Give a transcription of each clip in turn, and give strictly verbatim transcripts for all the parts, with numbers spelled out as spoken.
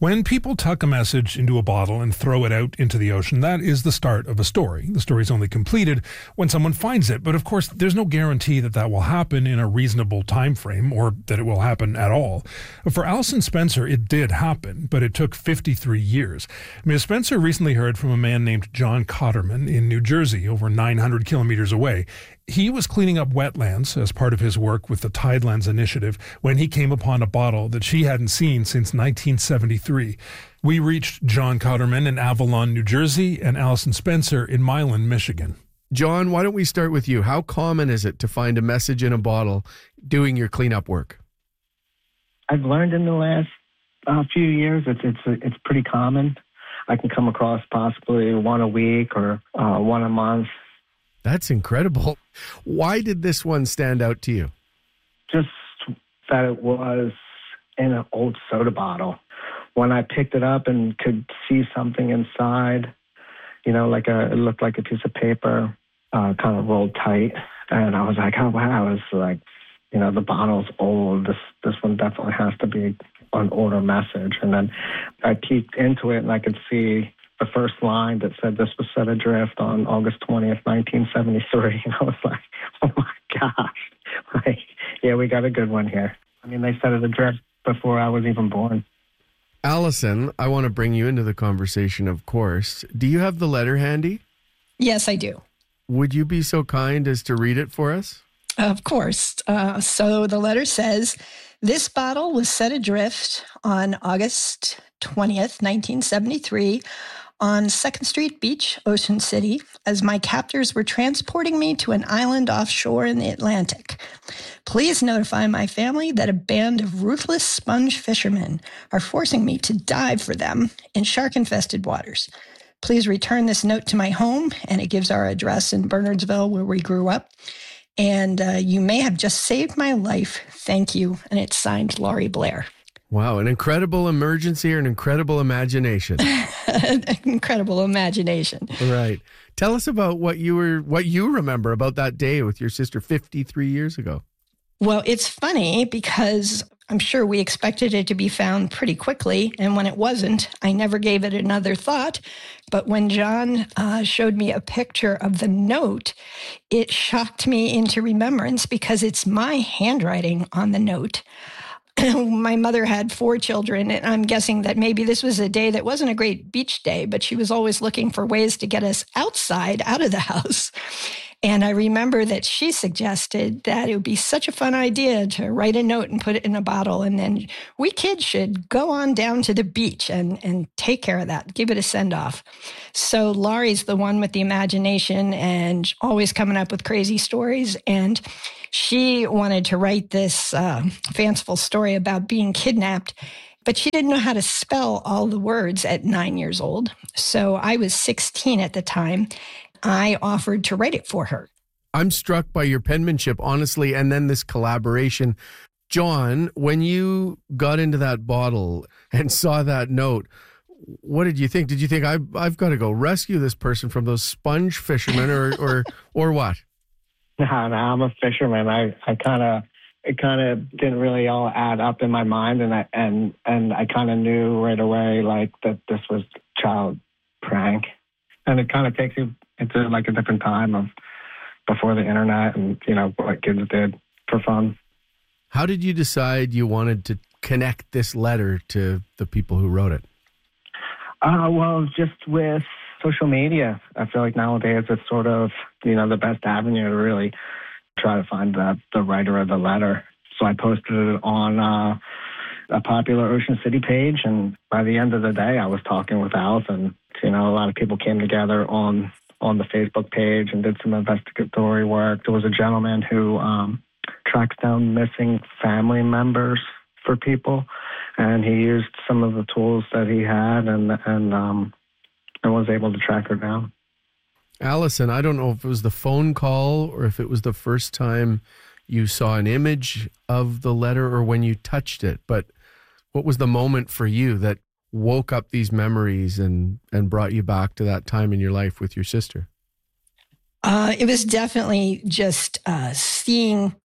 When people tuck a message into a bottle and throw it out into the ocean, that is the start of a story. The story is only completed when someone finds it. But of course, there's no guarantee that that will happen in a reasonable time frame or that it will happen at all. For Alison Spencer, it did happen, but it took fifty-three years. Miz Spencer recently heard from a man named John Cotterman in New Jersey, over nine hundred kilometers away. He was cleaning up wetlands as part of his work with the Tidelands Initiative when he came upon a bottle that she hadn't seen since nineteen seventy-three. We reached John Cotterman in Avalon, New Jersey, and Alison Spencer in Milan, Michigan. John, why don't we start with you? How common is it to find a message in a bottle doing your cleanup work? I've learned in the last uh, few years it's it's it's pretty common. I can come across possibly one a week or uh, one a month. That's incredible. Why did this one stand out to you? Just that it was in an old soda bottle. When I picked it up and could see something inside, you know, like a, it looked like a piece of paper, uh, kind of rolled tight. And I was like, oh, wow, it's like, you know, the bottle's old. This, this one definitely has to be an older message. And then I peeked into it and I could see the first line that said this was set adrift on August twentieth, nineteen seventy-three. And I was like, oh my gosh. Like, yeah, we got a good one here. I mean, they set it adrift before I was even born. Alison, I want to bring you into the conversation, of course. Do you have the letter handy? Yes, I do. Would you be so kind as to read it for us? Of course. Uh, so the letter says, this bottle was set adrift on August twentieth, nineteen seventy-three, on second Street Beach, Ocean City, as my captors were transporting me to an island offshore in the Atlantic. Please notify my family that a band of ruthless sponge fishermen are forcing me to dive for them in shark-infested waters. Please return this note to my home, and it gives our address in Bernardsville, where we grew up. And uh, you may have just saved my life. Thank you. And it's signed Laurie Blair. Wow, an incredible emergency or an incredible imagination. An incredible imagination. Right. Tell us about what you were, what you remember about that day with your sister fifty-three years ago. Well, it's funny because I'm sure we expected it to be found pretty quickly. And when it wasn't, I never gave it another thought. But when John uh, showed me a picture of the note, it shocked me into remembrance because it's my handwriting on the note. My mother had four children, and I'm guessing that maybe this was a day that wasn't a great beach day, but she was always looking for ways to get us outside, out of the house. And I remember that she suggested that it would be such a fun idea to write a note and put it in a bottle. And then we kids should go on down to the beach and, and take care of that, give it a send off. So Laurie's the one with the imagination and always coming up with crazy stories. And she wanted to write this uh, fanciful story about being kidnapped, but she didn't know how to spell all the words at nine years old. So I was sixteen at the time. I offered to write it for her. I'm struck by your penmanship, honestly, and then this collaboration. John, when you got into that bottle and saw that note, what did you think? Did you think, I've, I've got to go rescue this person from those sponge fishermen or or, or what? No, no, I'm a fisherman. I, I kind of, it kind of didn't really all add up in my mind. And I, and, and I kind of knew right away, like, that this was a child prank. And it kind of takes you into like a different time of before the internet and, you know, what kids did for fun. How did you decide you wanted to connect this letter to the people who wrote it? Uh, well, just with social media. I feel like nowadays it's sort of, you know, the best avenue to really try to find the, the writer of the letter. So I posted it on uh, a popular Ocean City page, and by the end of the day, I was talking with Alison. You know, a lot of people came together on on the Facebook page and did some investigatory work. There was a gentleman who um, tracks down missing family members for people, and he used some of the tools that he had and and um, and was able to track her down. Alison, I don't know if it was the phone call or if it was the first time you saw an image of the letter or when you touched it, but what was the moment for you that woke up these memories and, and brought you back to that time in your life with your sister? Uh, it was definitely just uh, seeing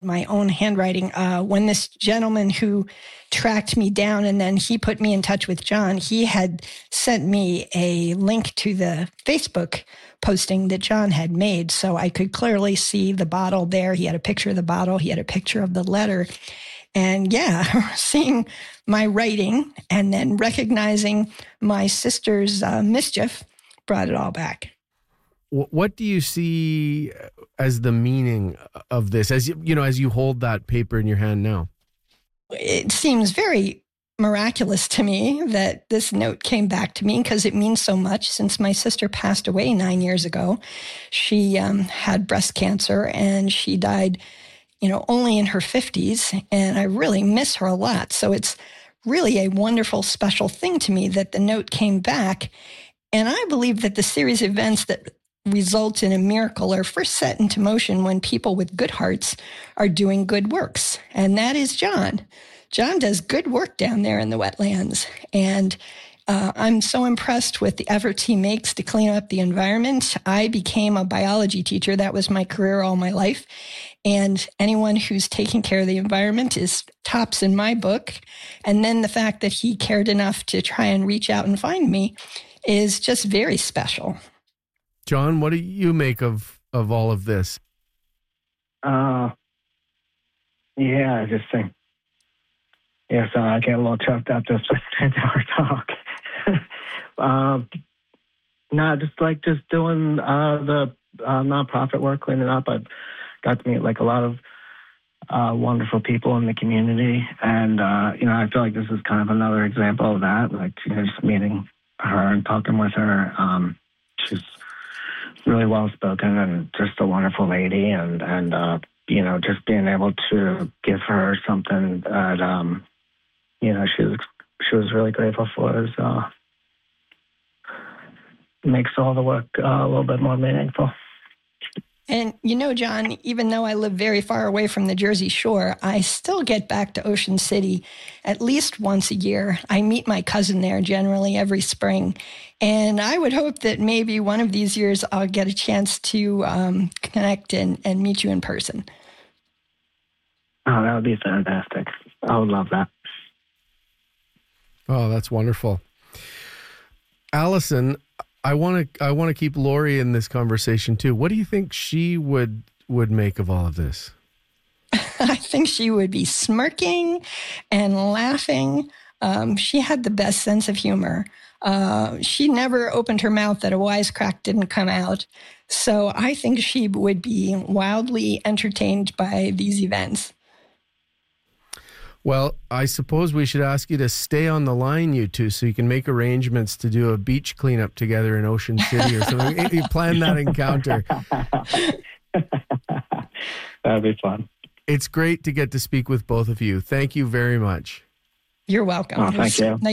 my own handwriting. Uh, when this gentleman who tracked me down and then he put me in touch with John, he had sent me a link to the Facebook posting that John had made. So I could clearly see the bottle there. He had a picture of the bottle. He had a picture of the letter. And yeah, seeing my writing and then recognizing my sister's uh, mischief brought it all back. What do you see as the meaning of this, as you, you know, as you hold that paper in your hand now? It seems very miraculous to me that this note came back to me because it means so much. Since my sister passed away nine years ago, she um, had breast cancer and she died, you know, only in her fifties. And I really miss her a lot. So it's really a wonderful, special thing to me that the note came back. And I believe that the series of events that result in a miracle are first set into motion when people with good hearts are doing good works. And that is John. John does good work down there in the wetlands. And uh, I'm so impressed with the efforts he makes to clean up the environment. I became a biology teacher. That was my career all my life. And anyone who's taking care of the environment is tops in my book. And then the fact that he cared enough to try and reach out and find me is just very special. John, what do you make of, of all of this? Uh, yeah, I just think, yeah, so I get a little choked up just listening to her talk. um, no, just like just doing uh, the uh, nonprofit work, cleaning up. I've got to meet like a lot of uh, wonderful people in the community. And, uh, you know, I feel like this is kind of another example of that, like, you know, just meeting her and talking with her. Um, she's really well-spoken and just a wonderful lady, and, and uh, you know, just being able to give her something that, um, you know, she was, she was really grateful for is, uh, makes all the work uh, a little bit more meaningful. And you know, John, even though I live very far away from the Jersey Shore, I still get back to Ocean City at least once a year. I meet my cousin there generally every spring. And I would hope that maybe one of these years I'll get a chance to um, connect and, and meet you in person. Oh, that would be fantastic. I would love that. Oh, that's wonderful. Allison, I want to I want to keep Lori in this conversation too. What do you think she would would make of all of this? I think she would be smirking and laughing. Um, she had the best sense of humor. Uh, she never opened her mouth that a wisecrack didn't come out. So I think she would be wildly entertained by these events. Well, I suppose we should ask you to stay on the line, you two, so you can make arrangements to do a beach cleanup together in Ocean City or something. You plan that encounter. That'd be fun. It's great to get to speak with both of you. Thank you very much. You're welcome. Oh, thank you. Nice